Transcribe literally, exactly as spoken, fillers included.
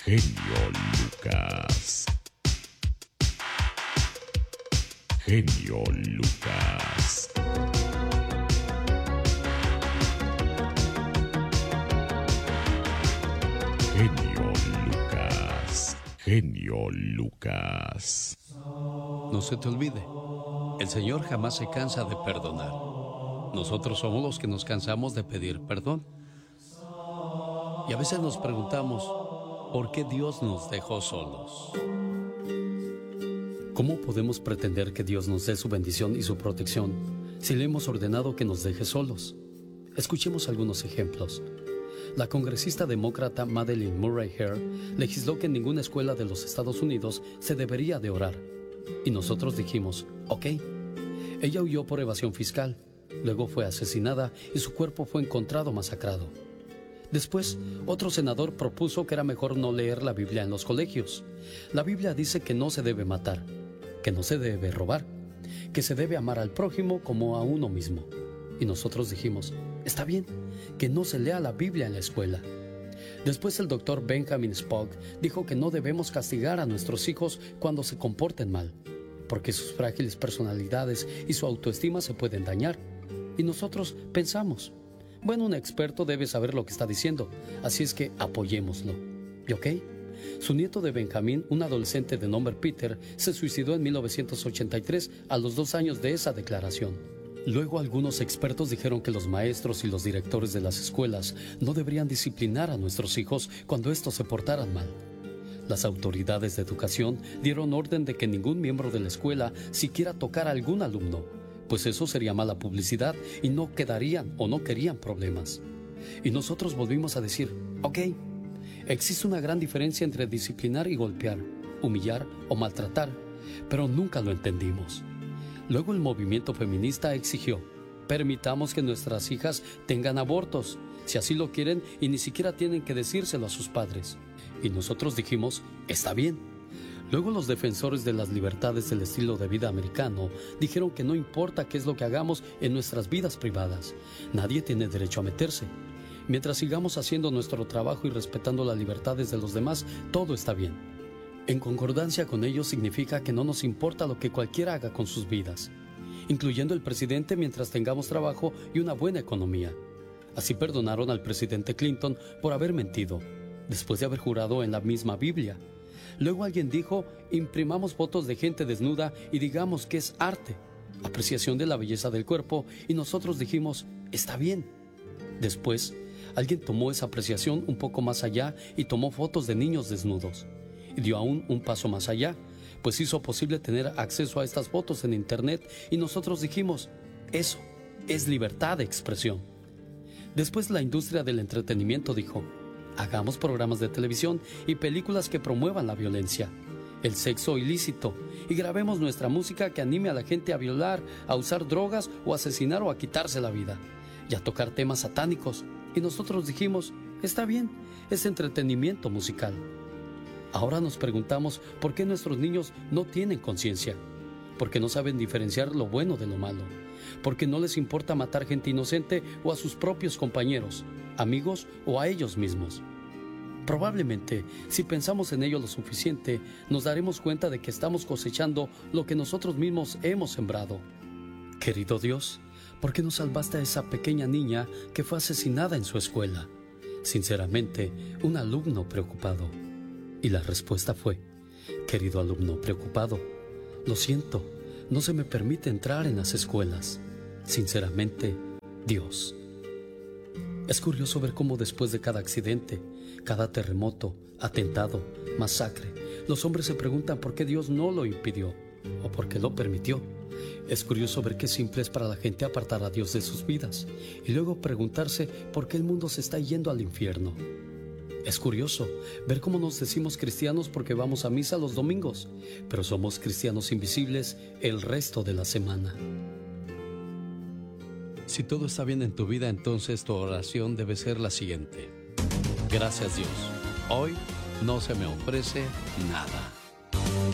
Genio Lucas. Genio Lucas. Genio Lucas. Genio Lucas. No se te olvide, el Señor jamás se cansa de perdonar. Nosotros somos los que nos cansamos de pedir perdón. Y a veces nos preguntamos, ¿por qué Dios nos dejó solos? ¿Cómo podemos pretender que Dios nos dé su bendición y su protección si le hemos ordenado que nos deje solos? Escuchemos algunos ejemplos. La congresista demócrata Madeleine Murray Hair legisló que en ninguna escuela de los Estados Unidos se debería de orar. Y nosotros dijimos, ok. Ella huyó por evasión fiscal, luego fue asesinada y su cuerpo fue encontrado masacrado. Después, otro senador propuso que era mejor no leer la Biblia en los colegios. La Biblia dice que no se debe matar, que no se debe robar, que se debe amar al prójimo como a uno mismo. Y nosotros dijimos, está bien, que no se lea la Biblia en la escuela. Después el doctor Benjamin Spock dijo que no debemos castigar a nuestros hijos cuando se comporten mal, porque sus frágiles personalidades y su autoestima se pueden dañar. Y nosotros pensamos, bueno, un experto debe saber lo que está diciendo, así es que apoyémoslo. ¿Y ok? Su nieto de Benjamín, un adolescente de nombre Peter, se suicidó en mil novecientos ochenta y tres a los dos años de esa declaración. Luego algunos expertos dijeron que los maestros y los directores de las escuelas no deberían disciplinar a nuestros hijos cuando estos se portaran mal. Las autoridades de educación dieron orden de que ningún miembro de la escuela siquiera tocara a algún alumno, pues eso sería mala publicidad y no quedarían o no querían problemas. Y nosotros volvimos a decir, ok, existe una gran diferencia entre disciplinar y golpear, humillar o maltratar, pero nunca lo entendimos. Luego el movimiento feminista exigió, permitamos que nuestras hijas tengan abortos, si así lo quieren, y ni siquiera tienen que decírselo a sus padres. Y nosotros dijimos, está bien. Luego los defensores de las libertades del estilo de vida americano dijeron que no importa qué es lo que hagamos en nuestras vidas privadas, nadie tiene derecho a meterse. Mientras sigamos haciendo nuestro trabajo y respetando las libertades de los demás, todo está bien. En concordancia con ellos significa que no nos importa lo que cualquiera haga con sus vidas, incluyendo el presidente mientras tengamos trabajo y una buena economía. Así perdonaron al presidente Clinton por haber mentido, después de haber jurado en la misma Biblia. Luego alguien dijo, imprimamos fotos de gente desnuda y digamos que es arte, apreciación de la belleza del cuerpo, y nosotros dijimos, está bien. Después, alguien tomó esa apreciación un poco más allá y tomó fotos de niños desnudos. Y dio aún un paso más allá, pues hizo posible tener acceso a estas fotos en internet y nosotros dijimos, eso es libertad de expresión. Después la industria del entretenimiento dijo, hagamos programas de televisión y películas que promuevan la violencia, el sexo ilícito, y grabemos nuestra música que anime a la gente a violar, a usar drogas o a asesinar o a quitarse la vida, y a tocar temas satánicos. Y nosotros dijimos, está bien, es entretenimiento musical. Ahora nos preguntamos por qué nuestros niños no tienen conciencia, porque no saben diferenciar lo bueno de lo malo, porque no les importa matar gente inocente o a sus propios compañeros, amigos o a ellos mismos. Probablemente, si pensamos en ello lo suficiente, nos daremos cuenta de que estamos cosechando lo que nosotros mismos hemos sembrado. Querido Dios, ¿por qué no salvaste a esa pequeña niña que fue asesinada en su escuela? Sinceramente, un alumno preocupado. Y la respuesta fue, querido alumno preocupado, lo siento, no se me permite entrar en las escuelas. Sinceramente, Dios. Es curioso ver cómo después de cada accidente, cada terremoto, atentado, masacre, los hombres se preguntan por qué Dios no lo impidió o por qué lo permitió. Es curioso ver qué simple es para la gente apartar a Dios de sus vidas y luego preguntarse por qué el mundo se está yendo al infierno. Es curioso ver cómo nos decimos cristianos porque vamos a misa los domingos, pero somos cristianos invisibles el resto de la semana. Si todo está bien en tu vida, entonces tu oración debe ser la siguiente. Gracias Dios, hoy no se me ofrece nada.